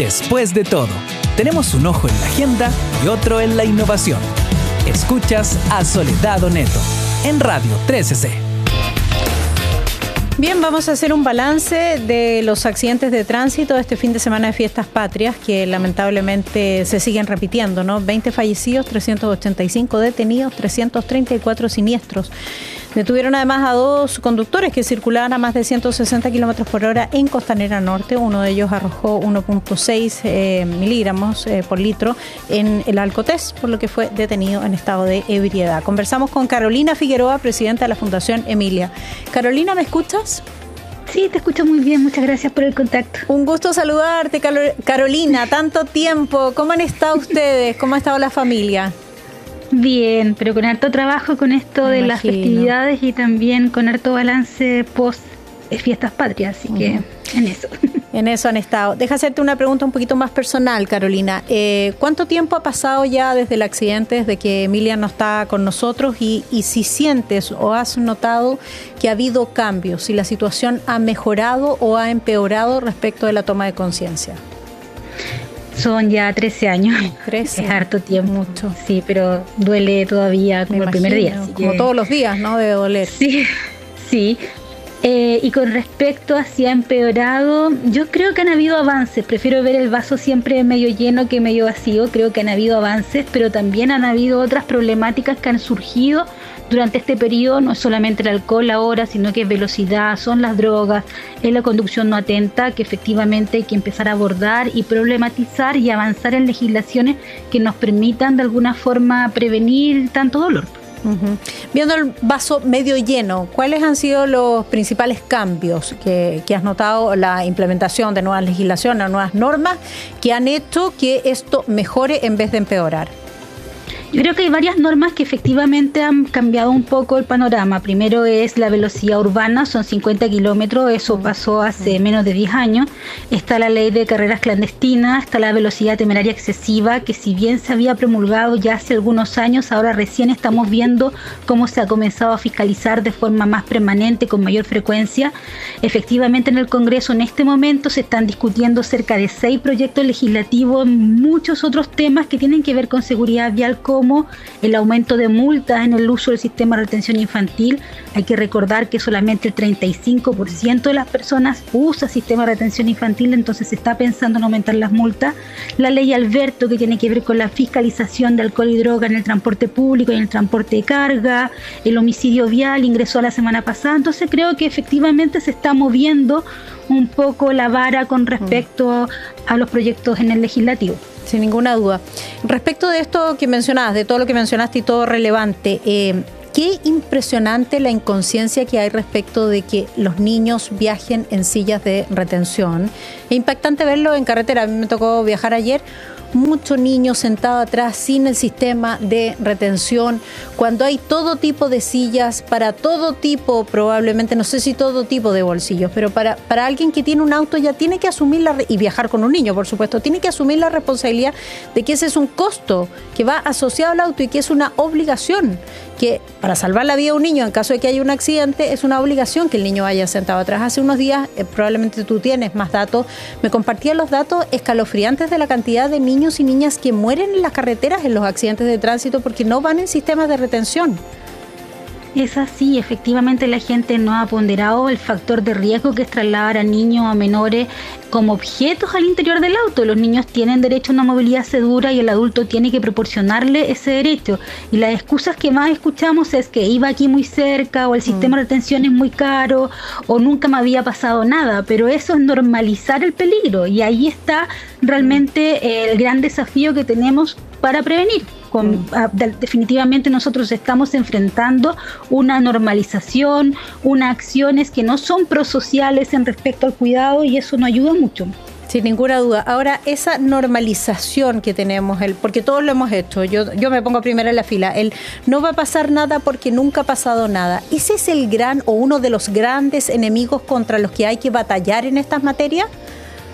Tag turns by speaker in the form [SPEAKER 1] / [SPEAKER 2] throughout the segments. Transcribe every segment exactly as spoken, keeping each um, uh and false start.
[SPEAKER 1] Después de todo, tenemos un ojo en la agenda y otro en la innovación. Escuchas a Soledad Oneto en Radio trece C.
[SPEAKER 2] Bien, vamos a hacer un balance de los accidentes de tránsito de este fin de semana de Fiestas Patrias, que lamentablemente se siguen repitiendo, ¿no? veinte fallecidos, trescientos ochenta y cinco detenidos, trescientos treinta y cuatro siniestros. Detuvieron además a dos conductores que circulaban a más de ciento sesenta kilómetros por hora en Costanera Norte. Uno de ellos arrojó uno punto seis eh, miligramos eh, por litro en el alcotés, por lo que fue detenido en estado de ebriedad. Conversamos con Carolina Figueroa, presidenta de la Fundación Emilia. Carolina, ¿me escuchas?
[SPEAKER 3] Sí, te escucho muy bien. Muchas gracias por el contacto.
[SPEAKER 2] Un gusto saludarte, Carolina. Tanto tiempo. ¿Cómo han estado ustedes? ¿Cómo ha estado la familia?
[SPEAKER 3] Bien, pero con harto trabajo con esto de las festividades y también con harto balance post Fiestas Patrias, así que uh-huh. en eso.
[SPEAKER 2] En eso han estado. Deja hacerte una pregunta un poquito más personal, Carolina. Eh, ¿Cuánto tiempo ha pasado ya desde el accidente, desde que Emilia no está con nosotros? Y, y si sientes o has notado que ha habido cambios, si la situación ha mejorado o ha empeorado respecto de la toma de conciencia.
[SPEAKER 3] Son ya trece años.
[SPEAKER 2] trece.
[SPEAKER 3] Es harto tiempo.
[SPEAKER 2] Mucho.
[SPEAKER 3] Sí, pero duele todavía como
[SPEAKER 2] Me
[SPEAKER 3] el
[SPEAKER 2] imagino,
[SPEAKER 3] primer día. Así
[SPEAKER 2] como
[SPEAKER 3] que...
[SPEAKER 2] todos los días, ¿no? Debe doler.
[SPEAKER 3] Sí, sí. Eh, y con respecto a si ha empeorado, yo creo que han habido avances. Prefiero ver el vaso siempre medio lleno que medio vacío. Creo que han habido avances, pero también han habido otras problemáticas que han surgido durante este periodo. No es solamente el alcohol ahora, sino que es velocidad, son las drogas, es la conducción no atenta, que efectivamente hay que empezar a abordar y problematizar y avanzar en legislaciones que nos permitan de alguna forma prevenir tanto dolor.
[SPEAKER 2] Uh-huh. Viendo el vaso medio lleno, ¿cuáles han sido los principales cambios que, que has notado, la implementación de nuevas legislaciones, nuevas normas que han hecho que esto mejore en vez de empeorar?
[SPEAKER 3] Yo creo que hay varias normas que efectivamente han cambiado un poco el panorama. Primero es la velocidad urbana, son cincuenta kilómetros, eso pasó hace menos de diez años. Está la ley de carreras clandestinas, está la velocidad temeraria excesiva, que si bien se había promulgado ya hace algunos años, ahora recién estamos viendo cómo se ha comenzado a fiscalizar de forma más permanente, con mayor frecuencia. Efectivamente en el Congreso en este momento se están discutiendo cerca de seis proyectos legislativos, muchos otros temas que tienen que ver con seguridad vial, como el aumento de multas en el uso del sistema de retención infantil. Hay que recordar que solamente el treinta y cinco por ciento de las personas usa sistema de retención infantil, entonces se está pensando en aumentar las multas. La ley Alberto, que tiene que ver con la fiscalización de alcohol y droga en el transporte público y en el transporte de carga. El homicidio vial ingresó la semana pasada, entonces creo que efectivamente se está moviendo un poco la vara con respecto a los proyectos en el legislativo.
[SPEAKER 2] Sin ninguna duda. Respecto de esto que mencionabas, de todo lo que mencionaste y todo relevante, eh, qué impresionante la inconsciencia que hay respecto de que los niños viajen en sillas de retención. Es impactante verlo en carretera. A mí me tocó viajar ayer. Mucho niño sentado atrás sin el sistema de retención, cuando hay todo tipo de sillas para todo tipo, probablemente, no sé si todo tipo de bolsillos, pero para, para alguien que tiene un auto ya tiene que asumir la, y viajar con un niño, por supuesto, tiene que asumir la responsabilidad de que ese es un costo que va asociado al auto y que es una obligación, que para salvar la vida de un niño en caso de que haya un accidente es una obligación que el niño vaya sentado atrás. Hace unos días, eh, probablemente tú tienes más datos, me compartían los datos escalofriantes de la cantidad de niños y niñas que mueren en las carreteras en los accidentes de tránsito porque no van en sistemas de retención.
[SPEAKER 3] Es así, efectivamente la gente no ha ponderado el factor de riesgo que es trasladar a niños o menores como objetos al interior del auto. Los niños tienen derecho a una movilidad segura y el adulto tiene que proporcionarle ese derecho. Y las excusas que más escuchamos es que iba aquí muy cerca, o el sistema mm. de retención es muy caro, o nunca me había pasado nada. Pero eso es normalizar el peligro, y ahí está realmente el gran desafío que tenemos para prevenir. Con, a, de, definitivamente nosotros estamos enfrentando una normalización, unas acciones que no son prosociales en respecto al cuidado, y eso no ayuda mucho.
[SPEAKER 2] Sin ninguna duda. Ahora, esa normalización que tenemos, el, porque todos lo hemos hecho, yo, yo me pongo primero en la fila, el no va a pasar nada porque nunca ha pasado nada. ¿Ese es el gran o uno de los grandes enemigos contra los que hay que batallar en estas materias?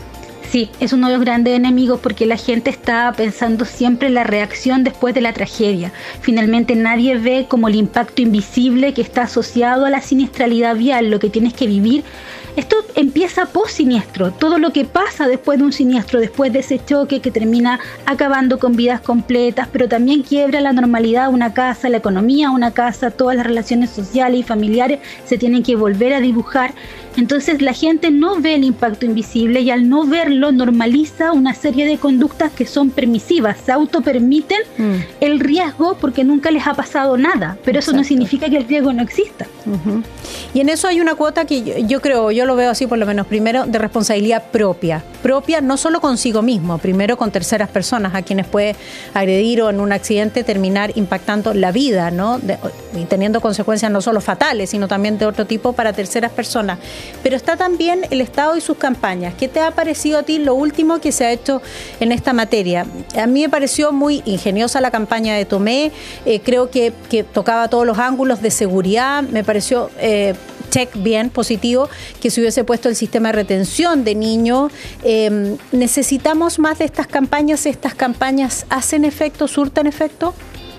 [SPEAKER 3] Sí, es uno de los grandes enemigos porque la gente está pensando siempre en la reacción después de la tragedia. Finalmente nadie ve como el impacto invisible que está asociado a la siniestralidad vial, lo que tienes que vivir. Esto empieza post-siniestro, todo lo que pasa después de un siniestro, después de ese choque que termina acabando con vidas completas, pero también quiebra la normalidad de una casa, la economía de una casa, todas las relaciones sociales y familiares se tienen que volver a dibujar. Entonces la gente no ve el impacto invisible y al no verlo normaliza una serie de conductas que son permisivas, se autopermiten mm. el riesgo porque nunca les ha pasado nada, pero Exacto. eso no significa que el riesgo no exista.
[SPEAKER 2] Uh-huh. Y en eso hay una cuota que yo, yo creo, yo lo veo así por lo menos, primero de responsabilidad propia, propia no solo consigo mismo, primero con terceras personas a quienes puede agredir o en un accidente terminar impactando la vida, ¿no? De, y teniendo consecuencias no solo fatales, sino también de otro tipo para terceras personas. Pero está también el Estado y sus campañas. ¿Qué te ha parecido a ti lo último que se ha hecho en esta materia? A mí me pareció muy ingeniosa la campaña de Tomé, eh, creo que, que tocaba todos los ángulos de seguridad, me pareció eh, check bien, positivo, que se hubiese puesto el sistema de retención de niños. Eh, ¿Necesitamos más de estas campañas? ¿Estas campañas hacen efecto, surten efecto?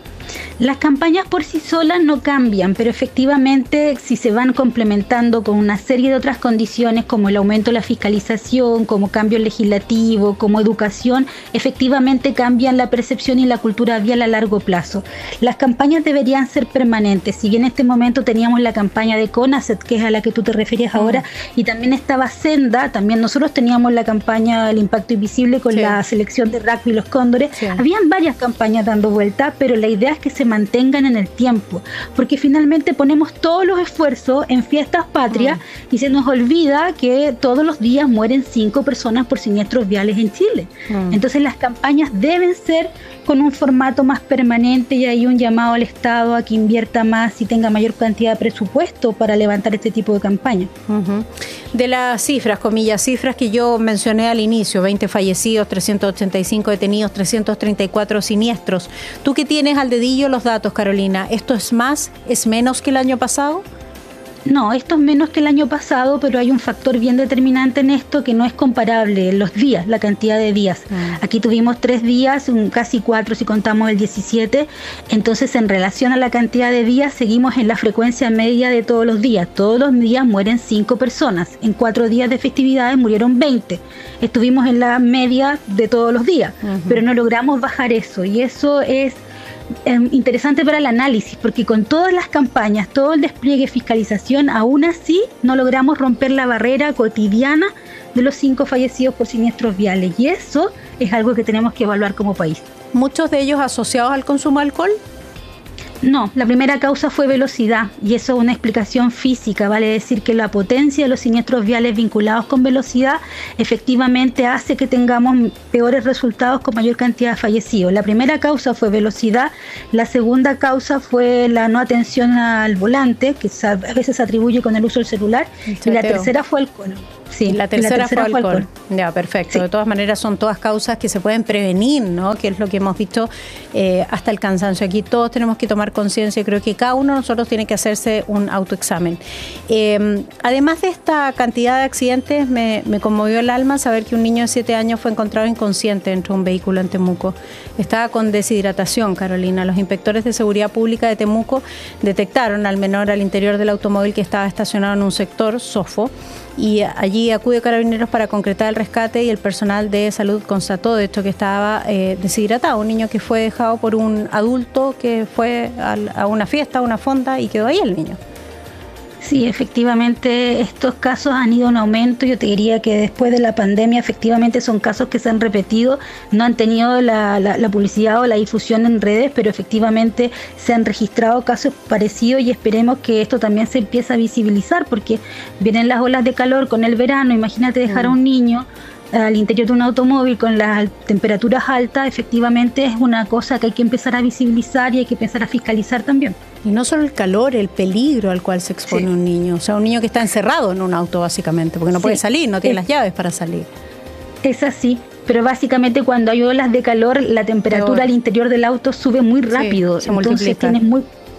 [SPEAKER 3] Las campañas por sí solas no cambian, pero efectivamente si se van complementando con una serie de otras condiciones como el aumento de la fiscalización, como cambio legislativo, como educación, efectivamente cambian la percepción y la cultura vial a largo plazo. Las campañas deberían ser permanentes. Si bien en este momento teníamos la campaña de CONACET, que es a la que tú te referías mm. ahora, y también estaba Senda, también nosotros teníamos la campaña del impacto invisible con sí. la selección de rugby y los cóndores. Sí. Habían varias campañas dando vuelta, pero la idea es que se mantengan en el tiempo, porque finalmente ponemos todos los esfuerzos en fiestas patrias mm. y se nos olvida que todos los días mueren cinco personas por siniestros viales en Chile. Mm. Entonces las campañas deben ser con un formato más permanente y hay un llamado al Estado a que invierta más y tenga mayor cantidad de presupuesto para levantar este tipo de campañas.
[SPEAKER 2] Uh-huh. De las cifras, comillas, cifras que yo mencioné al inicio, veinte fallecidos, trescientos ochenta y cinco detenidos, trescientos treinta y cuatro siniestros. ¿Tú que tienes al dedillo los datos, Carolina? ¿Esto es más, es menos que el año pasado?
[SPEAKER 3] No, esto es menos que el año pasado, pero hay un factor bien determinante en esto que no es comparable, los días, la cantidad de días. Mm. Aquí tuvimos tres días, un, casi cuatro si contamos el diecisiete, entonces en relación a la cantidad de días seguimos en la frecuencia media de todos los días. Todos los días mueren cinco personas, en cuatro días de festividades murieron veinte. Estuvimos en la media de todos los días, uh-huh. pero no logramos bajar eso y eso es Eh, interesante para el análisis, porque con todas las campañas, todo el despliegue de fiscalización, aún así no logramos romper la barrera cotidiana de los cinco fallecidos por siniestros viales, y eso es algo que tenemos que evaluar como país.
[SPEAKER 2] ¿Muchos de ellos asociados al consumo de alcohol?
[SPEAKER 3] No, la primera causa fue velocidad y eso es una explicación física, vale decir que la potencia de los siniestros viales vinculados con velocidad efectivamente hace que tengamos peores resultados con mayor cantidad de fallecidos. La primera causa fue velocidad, la segunda causa fue la no atención al volante, que a veces se atribuye con el uso del celular, y la tercera fue alcohol.
[SPEAKER 2] Sí, la tercera, la tercera fue, fue alcohol. alcohol. Ya, perfecto. Sí. De todas maneras son todas causas que se pueden prevenir, ¿no? Que es lo que hemos visto eh, hasta el cansancio. Aquí todos tenemos que tomar conciencia. Creo que cada uno de nosotros tiene que hacerse un autoexamen. Eh, además de esta cantidad de accidentes, me, me conmovió el alma saber que un niño de siete años fue encontrado inconsciente dentro de un vehículo en Temuco. Estaba con deshidratación, Carolina. Los inspectores de seguridad pública de Temuco detectaron al menor al interior del automóvil que estaba estacionado en un sector, Sofo, y allí acude Carabineros para concretar el rescate y el personal de salud constató de hecho que estaba eh, deshidratado, un niño que fue dejado por un adulto que fue a, a una fiesta, a una fonda y quedó ahí el niño.
[SPEAKER 3] Sí, efectivamente estos casos han ido en aumento. Yo te diría que después de la pandemia efectivamente son casos que se han repetido, no han tenido la, la, la publicidad o la difusión en redes, pero efectivamente se han registrado casos parecidos y esperemos que esto también se empiece a visibilizar porque vienen las olas de calor con el verano. Imagínate dejar a un niño al interior de un automóvil con las temperaturas altas, efectivamente es una cosa que hay que empezar a visibilizar y hay que empezar a fiscalizar también.
[SPEAKER 2] Y no solo el calor, el peligro al cual se expone sí. un niño, o sea, un niño que está encerrado en un auto básicamente, porque no sí. puede salir, no tiene es, las llaves para salir.
[SPEAKER 3] Es así, pero básicamente cuando hay olas de calor, la temperatura al interior del auto sube muy rápido,
[SPEAKER 2] sí, se
[SPEAKER 3] entonces
[SPEAKER 2] multiplica.
[SPEAKER 3] tienes muy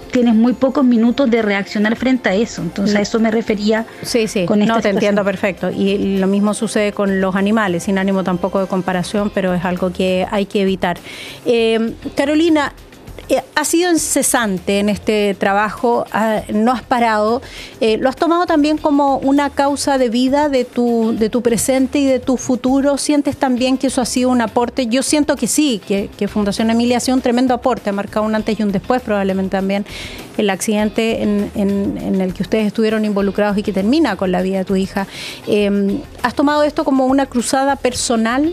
[SPEAKER 3] tienes muy pocos minutos de reaccionar frente a eso. Entonces a eso me refería.
[SPEAKER 2] Sí, sí,
[SPEAKER 3] con esta
[SPEAKER 2] no, te
[SPEAKER 3] situación.
[SPEAKER 2] entiendo perfecto. Y lo mismo sucede con los animales, sin ánimo tampoco de comparación, pero es algo que hay que evitar. Eh, Carolina, eh, has sido incesante en este trabajo, uh, no has parado, eh, lo has tomado también como una causa de vida de tu, de tu presente y de tu futuro. ¿Sientes también que eso ha sido un aporte? Yo siento que sí, que, que Fundación Emilia ha sido un tremendo aporte, ha marcado un antes y un después, probablemente también el accidente en, en, en el que ustedes estuvieron involucrados y que termina con la vida de tu hija. Eh, ¿Has tomado esto como una cruzada personal?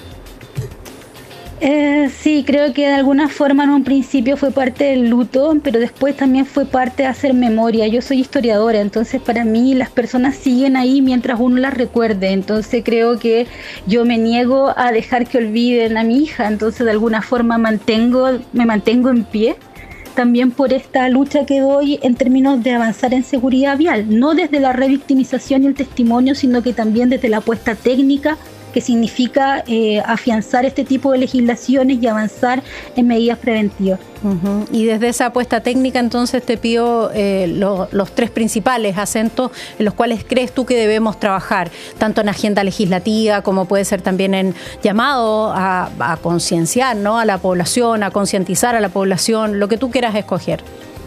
[SPEAKER 3] Eh, sí, creo que de alguna forma en un principio fue parte del luto, pero después también fue parte de hacer memoria. Yo soy historiadora, entonces para mí las personas siguen ahí mientras uno las recuerde. Entonces creo que yo me niego a dejar que olviden a mi hija, entonces de alguna forma mantengo, me mantengo en pie. También por esta lucha que doy en términos de avanzar en seguridad vial, no desde la revictimización y el testimonio, sino que también desde la apuesta técnica, que significa eh, afianzar este tipo de legislaciones y avanzar en medidas preventivas.
[SPEAKER 2] Uh-huh. Y desde esa apuesta técnica, entonces te pido eh, lo, los tres principales acentos en los cuales crees tú que debemos trabajar, tanto en agenda legislativa como puede ser también en llamado a, a concienciar, ¿no?, a la población, a concientizar a la población, lo que tú quieras escoger.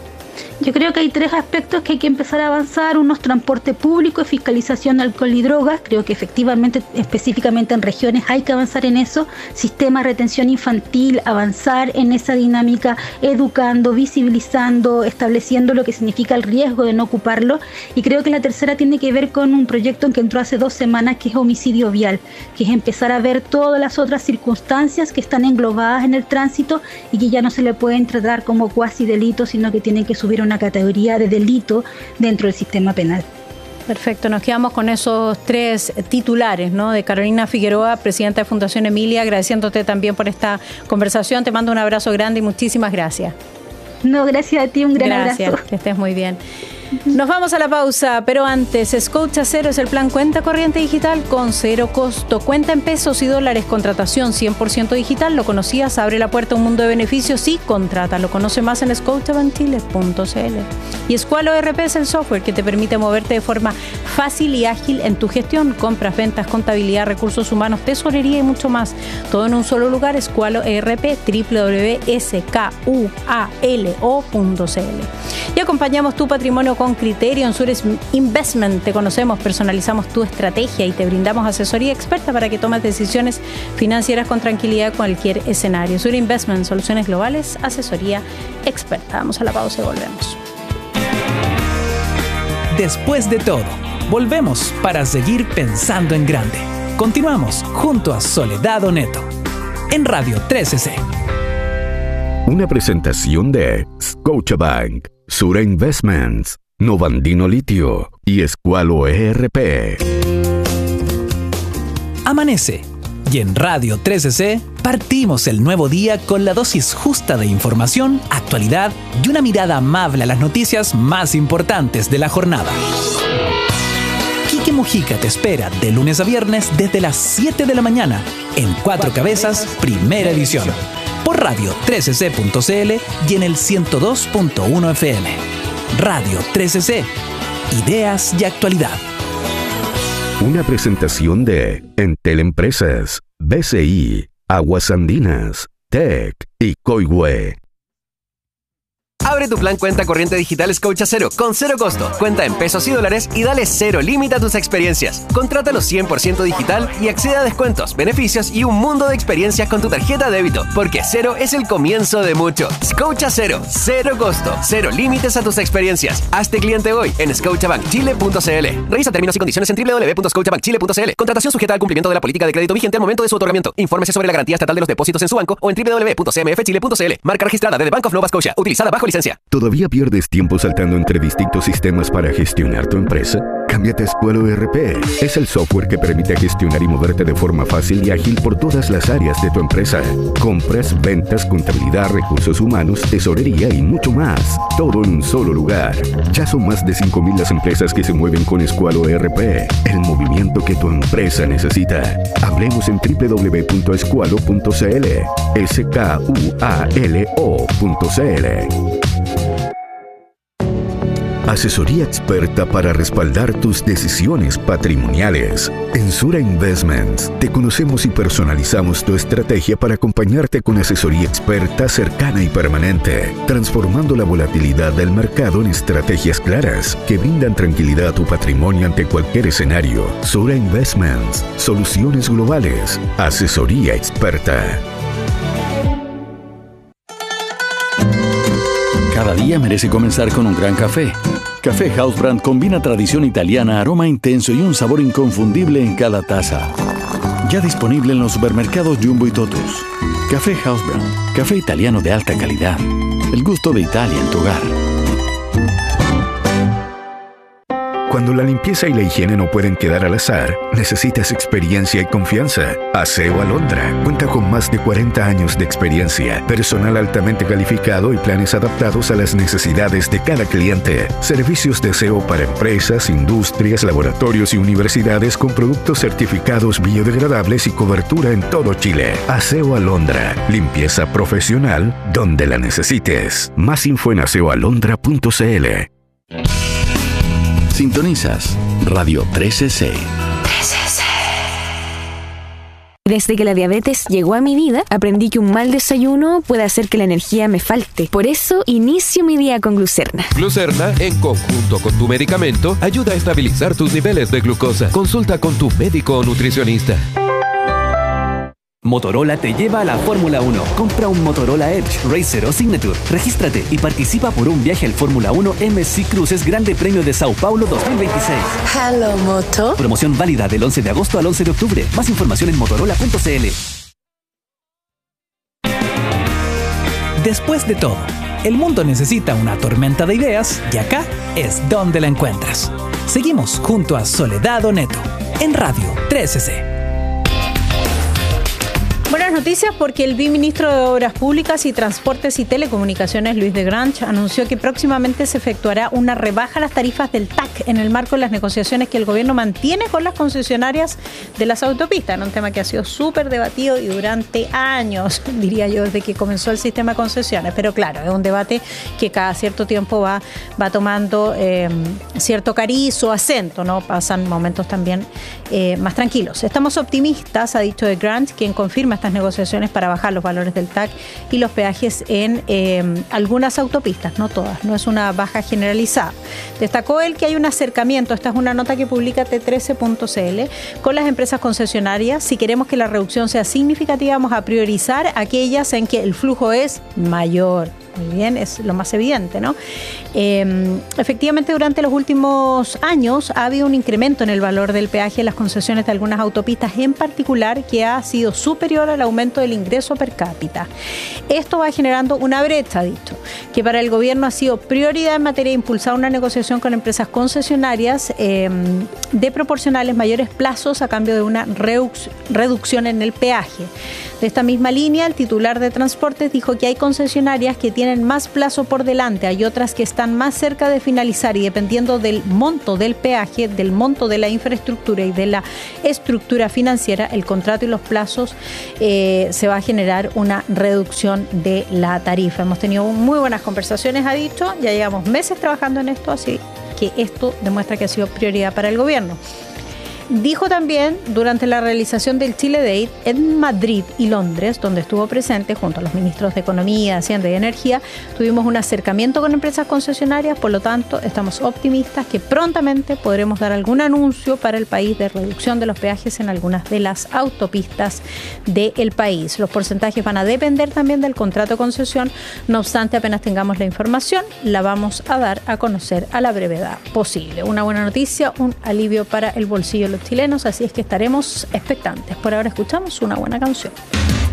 [SPEAKER 3] Yo creo que hay tres aspectos que hay que empezar a avanzar. Uno es transporte público, fiscalización de alcohol y drogas. Creo que efectivamente, específicamente en regiones, hay que avanzar en eso. Sistema de retención infantil, avanzar en esa dinámica, educando, visibilizando, estableciendo lo que significa el riesgo de no ocuparlo. Y creo que la tercera tiene que ver con un proyecto en que entró hace dos semanas, que es homicidio vial, que es empezar a ver todas las otras circunstancias que están englobadas en el tránsito y que ya no se le pueden tratar como cuasi delito, sino que tienen que subir a una categoría de delito dentro del sistema penal.
[SPEAKER 2] Perfecto, nos quedamos con esos tres titulares, ¿no?, de Carolina Figueroa, presidenta de Fundación Emilia, agradeciéndote también por esta conversación. Te mando un abrazo grande y muchísimas gracias.
[SPEAKER 3] No, gracias a ti, un gran
[SPEAKER 2] gracias,
[SPEAKER 3] abrazo.
[SPEAKER 2] Que estés muy bien. Nos vamos a la pausa, pero antes, Scotia Cero es el plan cuenta corriente digital con cero costo. Cuenta en pesos y dólares, contratación cien por ciento digital. ¿Lo conocías? Abre la puerta a un mundo de beneficios. Sí, contrata. Lo conoce más en scotiabank chile punto c l. Y Squalo E R P es el software que te permite moverte de forma fácil y ágil en tu gestión, compras, ventas, contabilidad, recursos humanos, tesorería y mucho más. Todo en un solo lugar. Squalo E R P, doble u doble u doble u punto s k u a l o punto c l. Y acompañamos tu patrimonio con criterio. En Sures Investment te conocemos, personalizamos tu estrategia y te brindamos asesoría experta para que tomes decisiones financieras con tranquilidad en cualquier escenario. Sures Investment, soluciones globales, asesoría experta. Vamos a la pausa y volvemos.
[SPEAKER 1] Después de todo, volvemos para seguir pensando en grande. Continuamos junto a Soledad Oneto en Radio trece C.
[SPEAKER 4] Una presentación de Scotiabank, Sura Investments, Novandino Litio y Squalo E R P.
[SPEAKER 1] Amanece y en Radio trece C partimos el nuevo día con la dosis justa de información, actualidad y una mirada amable a las noticias más importantes de la jornada. Quique Mujica te espera de lunes a viernes desde las siete de la mañana en Cuatro Cabezas, primera edición, por radio trece c punto c l y en el ciento dos punto uno F M. Radio trece C, ideas y actualidad.
[SPEAKER 4] Una presentación de Entel Empresas, B C I, Aguas Andinas, Tech y Coihue.
[SPEAKER 5] Abre tu plan cuenta corriente digital Scotia Cero con cero costo. Cuenta en pesos y dólares y dale cero límite a tus experiencias. Contrátalo cien por ciento digital y accede a descuentos, beneficios y un mundo de experiencias con tu tarjeta de débito. Porque cero es el comienzo de mucho. Scotia Cero, cero costo, cero límites a tus experiencias. Hazte cliente hoy en scotiabank chile punto c l. Revisa términos y condiciones en doble u doble u doble u punto scotiabank chile punto c l. Contratación sujeta al cumplimiento de la política de crédito vigente al momento de su otorgamiento. Infórmese sobre la garantía estatal de los depósitos en su banco o en doble u doble u doble u punto c m f chile punto c l. Marca registrada de The Bank of Nova Scotia. Utilizada bajo licencia.
[SPEAKER 4] ¿Todavía pierdes tiempo saltando entre distintos sistemas para gestionar tu empresa? Cámbiate a Squalo E R P. Es el software que permite gestionar y moverte de forma fácil y ágil por todas las áreas de tu empresa. Compras, ventas, contabilidad, recursos humanos, tesorería y mucho más. Todo en un solo lugar. Ya son más de cinco mil las empresas que se mueven con Squalo E R P. El movimiento que tu empresa necesita. Hablemos en doble u doble u doble u punto squalo punto c l. S K U A L O punto c l. Asesoría experta para respaldar tus decisiones patrimoniales. En Sura Investments te conocemos y personalizamos tu estrategia para acompañarte con asesoría experta cercana y permanente, transformando la volatilidad del mercado en estrategias claras que brindan tranquilidad a tu patrimonio ante cualquier escenario. Sura Investments, soluciones globales, asesoría experta.
[SPEAKER 6] Cada día merece comenzar con un gran café. Café Housebrand combina tradición italiana, aroma intenso y un sabor inconfundible en cada taza. Ya disponible en los supermercados Jumbo y Totus. Café Housebrand, café italiano de alta calidad. El gusto de Italia en tu hogar.
[SPEAKER 4] Cuando la limpieza y la higiene no pueden quedar al azar, necesitas experiencia y confianza. Aseo Alondra cuenta con más de cuarenta años de experiencia, personal altamente calificado y planes adaptados a las necesidades de cada cliente. Servicios de aseo para empresas, industrias, laboratorios y universidades con productos certificados biodegradables y cobertura en todo Chile. Aseo Alondra, limpieza profesional donde la necesites. Más info en aseo alondra punto c l.
[SPEAKER 6] Sintonizas Radio trece C.
[SPEAKER 7] Desde que la diabetes llegó a mi vida, aprendí que un mal desayuno puede hacer que la energía me falte. Por eso, inicio mi día con Glucerna.
[SPEAKER 8] Glucerna, en conjunto con tu medicamento, ayuda a estabilizar tus niveles de glucosa. Consulta con tu médico o nutricionista.
[SPEAKER 1] Motorola te lleva a la Fórmula uno. Compra un Motorola Edge, Racer o Signature. Regístrate y participa por un viaje al Fórmula uno M S C Cruises Grande Premio de Sao Paulo dos mil veintiséis.
[SPEAKER 9] Hello, Moto.
[SPEAKER 1] Promoción válida del once de agosto al once de octubre. Más información en motorola punto c l. Después de todo, el mundo necesita una tormenta de ideas y acá es donde la encuentras. Seguimos junto a Soledad Oneto en Radio trece C.
[SPEAKER 2] Buenas noticias porque el viceministro de Obras Públicas y Transportes y Telecomunicaciones, Luis de Grange, anunció que próximamente se efectuará una rebaja a las tarifas del T A C en el marco de las negociaciones que el gobierno mantiene con las concesionarias de las autopistas, en un tema que ha sido súper debatido y durante años, diría yo, desde que comenzó el sistema de concesiones. Pero claro, es un debate que cada cierto tiempo va, va tomando eh, cierto cariz o acento, ¿no? Pasan momentos también eh, más tranquilos. Estamos optimistas, ha dicho de Grange, quien confirma estas negociaciones para bajar los valores del T A C y los peajes en eh, algunas autopistas, no todas, no es una baja generalizada. Destacó él que hay un acercamiento, esta es una nota que publica T trece punto c l, con las empresas concesionarias. Si queremos que la reducción sea significativa, vamos a priorizar aquellas en que el flujo es mayor. Muy bien, es lo más evidente, ¿no? Eh, efectivamente, durante los últimos años ha habido un incremento en el valor del peaje en las concesiones de algunas autopistas, en particular, que ha sido superior al aumento del ingreso per cápita. Esto va generando una brecha, dicho, que para el gobierno ha sido prioridad en materia de impulsar una negociación con empresas concesionarias eh, de proporcionales mayores plazos a cambio de una reduc- reducción en el peaje. De esta misma línea, el titular de Transportes dijo que hay concesionarias que tienen más plazo por delante, hay otras que están más cerca de finalizar y dependiendo del monto del peaje, del monto de la infraestructura y de la estructura financiera, el contrato y los plazos, eh, se va a generar una reducción de la tarifa. Hemos tenido muy buenas conversaciones, ha dicho, ya llevamos meses trabajando en esto, así que esto demuestra que ha sido prioridad para el gobierno. Dijo también durante la realización del Chile Day en Madrid y Londres, donde estuvo presente junto a los ministros de Economía, Hacienda y Energía, tuvimos un acercamiento con empresas concesionarias, por lo tanto estamos optimistas que prontamente podremos dar algún anuncio para el país de reducción de los peajes en algunas de las autopistas del país. Los porcentajes van a depender también del contrato de concesión, no obstante apenas tengamos la información la vamos a dar a conocer a la brevedad posible. Una buena noticia, un alivio para el bolsillo de los chilenos, así es que estaremos expectantes. Por ahora escuchamos una buena canción.